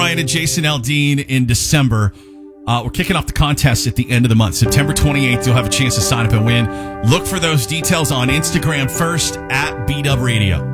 Ryan and Jason Aldean in December. We're kicking off the contest at the end of the month. September 28th, you'll have a chance to sign up and win. Look for those details on Instagram first at BW Radio.